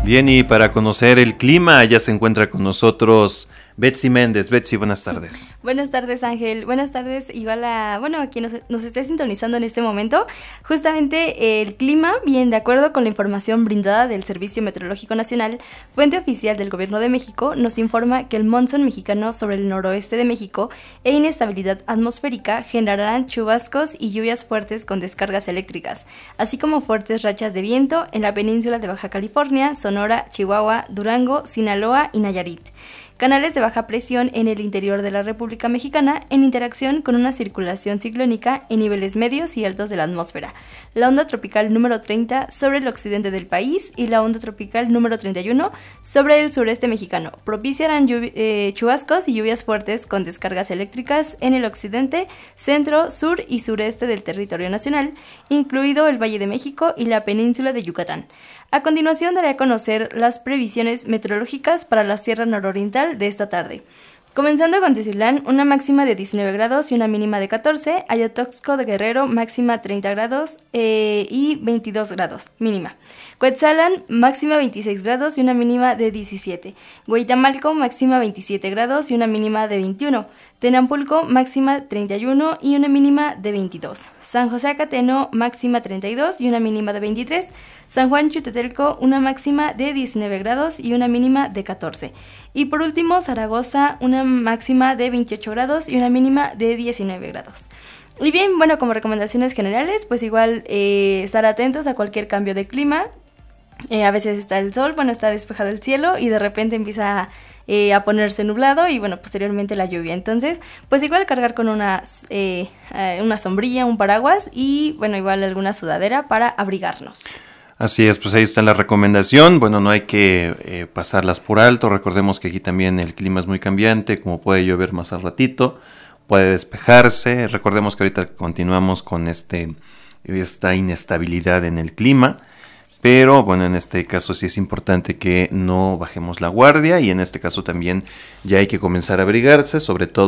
Bien, y para conocer el clima, ya se encuentra con nosotros Betsy Méndez. Betsy, buenas tardes. Buenas tardes, Ángel. Buenas tardes, igual a quien nos esté sintonizando en este momento. Justamente el clima, bien, de acuerdo con la información brindada del Servicio Meteorológico Nacional, fuente oficial del Gobierno de México, nos informa que el monzón mexicano sobre el noroeste de México e inestabilidad atmosférica generarán chubascos y lluvias fuertes con descargas eléctricas, así como fuertes rachas de viento en la península de Baja California, Sonora, Chihuahua, Durango, Sinaloa y Nayarit. Canales de baja presión en el interior de la República Mexicana en interacción con una circulación ciclónica en niveles medios y altos de la atmósfera, la onda tropical número 30 sobre el occidente del país y la onda tropical número 31 sobre el sureste mexicano propiciarán chubascos y lluvias fuertes con descargas eléctricas en el occidente, centro, sur y sureste del territorio nacional, incluido el Valle de México y la península de Yucatán. A continuación daré a conocer las previsiones meteorológicas para la Sierra Nororiental de esta tarde. Comenzando con Teciutlán, una máxima de 19 grados y una mínima de 14. Ayotoxco de Guerrero, máxima 30 grados y 22 grados, mínima. Cuetzalan, máxima 26 grados y una mínima de 17. Hueytamalco, máxima 27 grados y una mínima de 21. Tenampulco, máxima 31 y una mínima de 22. San José Acateno, máxima 32 y una mínima de 23. San Juan Chutetelco, una máxima de 19 grados y una mínima de 14. Y por último, Zaragoza, una máxima de 28 grados y una mínima de 19 grados. Y bien, bueno, como recomendaciones generales, pues igual estar atentos a cualquier cambio de clima. A veces está el sol, está despejado el cielo y de repente empieza a ponerse nublado y posteriormente la lluvia. Entonces, pues igual cargar con una sombrilla, un paraguas y igual alguna sudadera para abrigarnos. Así es, pues ahí está la recomendación. No hay que pasarlas por alto. Recordemos que aquí también el clima es muy cambiante, como puede llover más al ratito, puede despejarse. Recordemos que ahorita continuamos con esta inestabilidad en el clima. Pero en este caso sí es importante que no bajemos la guardia y en este caso también ya hay que comenzar a abrigarse, sobre todo